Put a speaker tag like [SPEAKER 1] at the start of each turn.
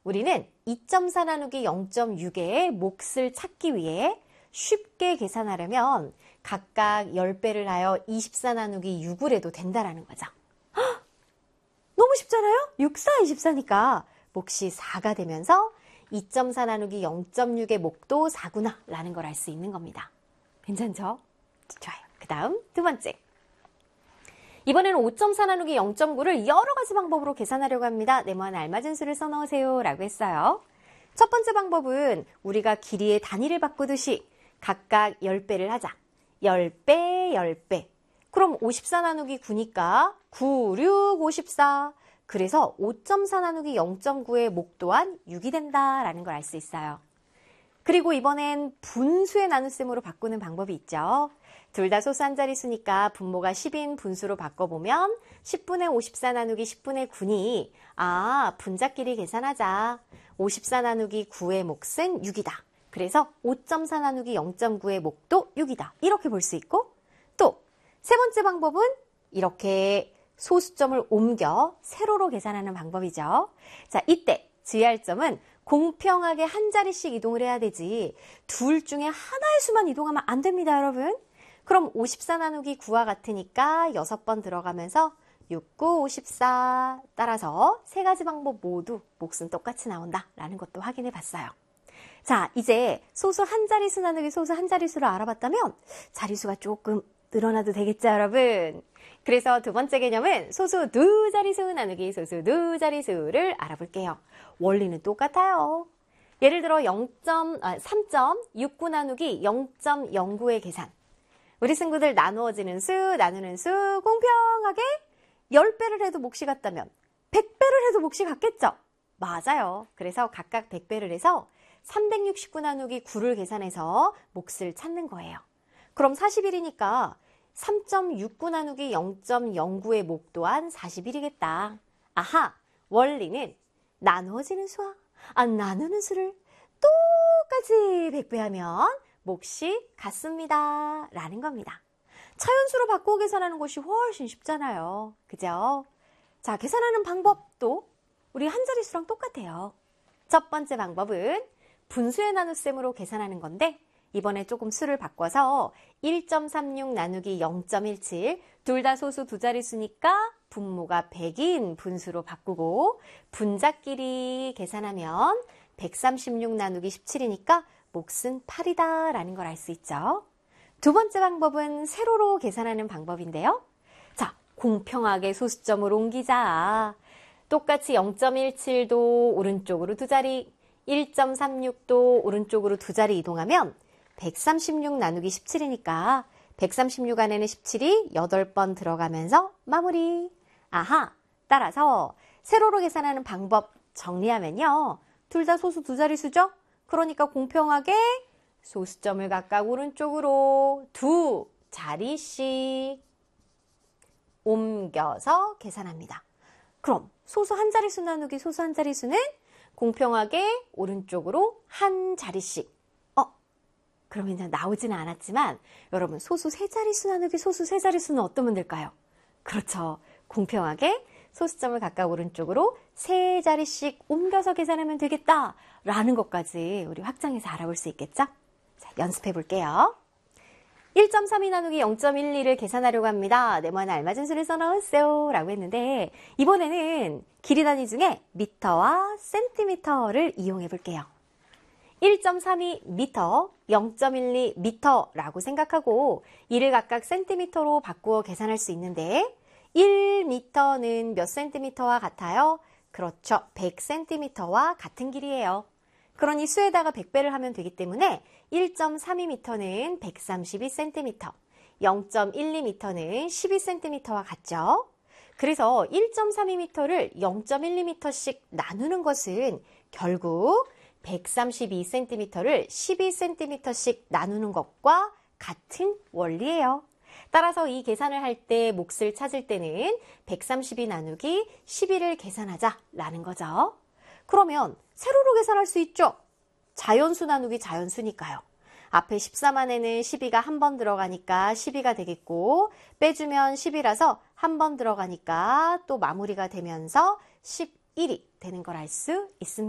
[SPEAKER 1] 우리는 2.4 나누기 0.6의 몫을 찾기 위해 쉽게 계산하려면 각각 10배를 하여 24 나누기 6을 해도 된다라는 거죠. 헉! 너무 쉽잖아요? 6, 4, 24니까 몫이 4가 되면서 2.4 나누기 0.6의 몫도 4구나 라는 걸 알 수 있는 겁니다. 괜찮죠? 좋아요. 그 다음 두 번째. 이번에는 5.4 나누기 0.9를 여러 가지 방법으로 계산하려고 합니다. 네모안에 알맞은 수를 써넣으세요 라고 했어요. 첫 번째 방법은 우리가 길이의 단위를 바꾸듯이 각각 10배를 하자. 10배, 10배. 그럼 54 나누기 9니까 9, 6, 54. 그래서 5.4 나누기 0.9의 몫 또한 6이 된다라는 걸 알 수 있어요. 그리고 이번엔 분수의 나눗셈으로 바꾸는 방법이 있죠. 둘 다 소수 한 자릿수니까 분모가 10인 분수로 바꿔보면 10분의 54 나누기 10분의 9니 분자끼리 계산하자. 54 나누기 9의 몫은 6이다. 그래서 5.4 나누기 0.9의 몫도 6이다. 이렇게 볼 수 있고 또 세 번째 방법은 이렇게 소수점을 옮겨 세로로 계산하는 방법이죠. 자, 이때 주의할 점은 공평하게 한 자리씩 이동을 해야 되지 둘 중에 하나의 수만 이동하면 안 됩니다, 여러분. 그럼 54 나누기 9와 같으니까 6번 들어가면서 6, 9, 54 따라서 세 가지 방법 모두 몫은 똑같이 나온다라는 것도 확인해 봤어요. 자, 이제 소수 한 자릿수 나누기 소수 한 자릿수를 알아봤다면 자릿수가 조금 늘어나도 되겠죠, 여러분? 그래서 두 번째 개념은 소수 두 자릿수 나누기 소수 두 자릿수를 알아볼게요. 원리는 똑같아요. 예를 들어 3.69 나누기 0.09의 계산. 우리 친구들 나누어지는 수, 나누는 수 공평하게 10배를 해도 몫이 같다면 100배를 해도 몫이 같겠죠? 맞아요. 그래서 각각 100배를 해서 369 나누기 9를 계산해서 몫을 찾는 거예요. 그럼 41이니까 3.69 나누기 0.09의 몫 또한 41이겠다. 아하, 원리는 나누어지는 수와 나누는 수를 똑같이 100배하면 몫이 같습니다. 라는 겁니다. 차연수로 바꾸어 계산하는 것이 훨씬 쉽잖아요. 그죠? 자, 계산하는 방법도 우리 한 자릿수랑 똑같아요. 첫 번째 방법은 분수의 나눗셈으로 계산하는 건데 이번에 조금 수를 바꿔서 1.36 나누기 0.17 둘 다 소수 두 자릿수니까 분모가 100인 분수로 바꾸고 분자끼리 계산하면 136 나누기 17이니까 몫은 8이다 라는 걸 알 수 있죠. 두 번째 방법은 세로로 계산하는 방법인데요. 자, 공평하게 소수점을 옮기자. 똑같이 0.17도 오른쪽으로 두 자리, 1.36도 오른쪽으로 두 자리 이동하면 136 나누기 17이니까 136 안에는 17이 8번 들어가면서 마무리. 아하, 따라서 세로로 계산하는 방법 정리하면요. 둘 다 소수 두 자릿수죠? 그러니까 공평하게 소수점을 각각 오른쪽으로 두 자리씩 옮겨서 계산합니다. 그럼 소수 한 자릿수 나누기 소수 한 자릿수는 공평하게 오른쪽으로 한 자리씩. 그러면 이제 나오지는 않았지만 여러분 소수 세 자릿수 나누기 소수 세 자릿수는 어떠면 될까요? 그렇죠. 공평하게 소수점을 각각 오른쪽으로 세 자리씩 옮겨서 계산하면 되겠다라는 것까지 우리 확장해서 알아볼 수 있겠죠? 자, 연습해 볼게요. 1.32 나누기 0.12를 계산하려고 합니다. 네모안에 알맞은 수를 써넣으세요 라고 했는데 이번에는 길이 단위 중에 미터와 센티미터를 이용해 볼게요. 1.32 미터, 0.12 미터라고 생각하고 이를 각각 센티미터로 바꾸어 계산할 수 있는데 1미터는 몇 센티미터와 같아요? 그렇죠. 100cm와 같은 길이에요. 그러니 수에다가 100배를 하면 되기 때문에 1.32m는 132cm, 0.12m는 12cm와 같죠. 그래서 1.32m를 0.12m씩 나누는 것은 결국 132cm를 12cm씩 나누는 것과 같은 원리예요. 따라서 이 계산을 할 때 몫을 찾을 때는 132 나누기 12를 계산하자라는 거죠. 그러면 세로로 계산할 수 있죠? 자연수 나누기 자연수니까요. 앞에 13 안에는 12가 한 번 들어가니까 12가 되겠고 빼주면 10이라서 한 번 들어가니까 또 마무리가 되면서 11이 되는 걸 알 수 있습니다.